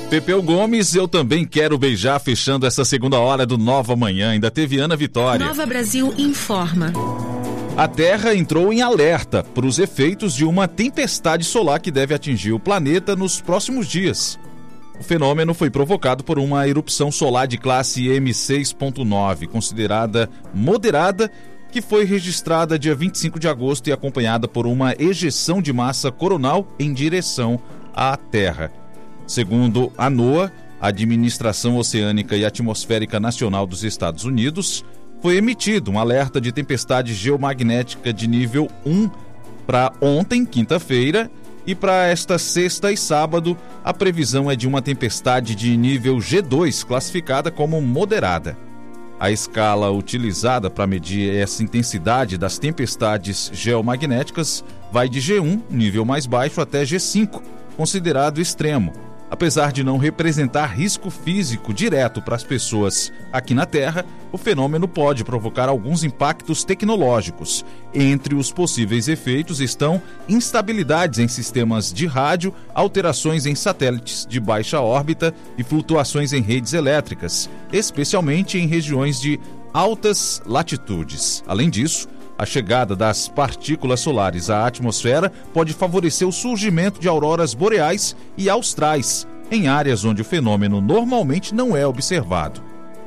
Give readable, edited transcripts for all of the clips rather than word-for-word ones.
Pepeu Gomes, eu também quero beijar, fechando essa segunda hora do Nova Manhã. Ainda teve Ana Vitória. Nova Brasil informa. A Terra entrou em alerta para os efeitos de uma tempestade solar que deve atingir o planeta nos próximos dias. O fenômeno foi provocado por uma erupção solar de classe M6.9, considerada moderada, que foi registrada dia 25 de agosto e acompanhada por uma ejeção de massa coronal em direção à Terra. Segundo a NOAA, a Administração Oceânica e Atmosférica Nacional dos Estados Unidos, foi emitido um alerta de tempestade geomagnética de nível 1 para ontem, quinta-feira, e para esta sexta e sábado, a previsão é de uma tempestade de nível G2, classificada como moderada. A escala utilizada para medir essa intensidade das tempestades geomagnéticas vai de G1, nível mais baixo, até G5, considerado extremo. Apesar de não representar risco físico direto para as pessoas aqui na Terra, o fenômeno pode provocar alguns impactos tecnológicos. Entre os possíveis efeitos estão instabilidades em sistemas de rádio, alterações em satélites de baixa órbita e flutuações em redes elétricas, especialmente em regiões de altas latitudes. Além disso, a chegada das partículas solares à atmosfera pode favorecer o surgimento de auroras boreais e austrais, em áreas onde o fenômeno normalmente não é observado.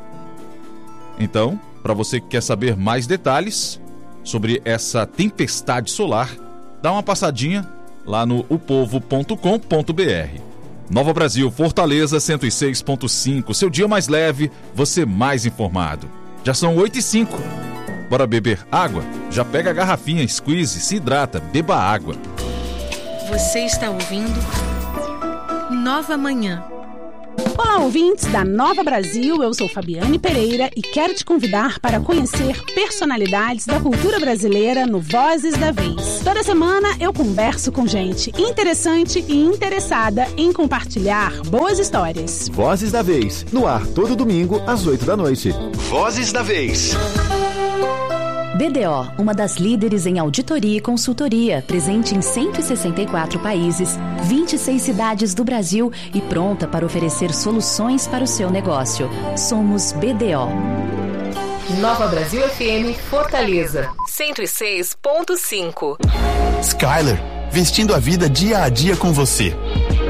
Então, para você que quer saber mais detalhes sobre essa tempestade solar, dá uma passadinha lá no upovo.com.br. Nova Brasil, Fortaleza 106.5, seu dia mais leve, você mais informado. Já são 8h05. Bora beber água? Já pega a garrafinha, squeeze, se hidrata, beba água. Você está ouvindo Nova Manhã. Olá, ouvintes da Nova Brasil, eu sou Fabiane Pereira e quero te convidar para conhecer personalidades da cultura brasileira no Vozes da Vez. Toda semana eu converso com gente interessante e interessada em compartilhar boas histórias. Vozes da Vez, no ar todo domingo às 8 da noite. Vozes da Vez. BDO, uma das líderes em auditoria e consultoria, presente em 164 países, 26 cidades do Brasil e pronta para oferecer soluções para o seu negócio. Somos BDO. Nova Brasil FM Fortaleza, 106.5. Skyler, vestindo a vida dia a dia com você.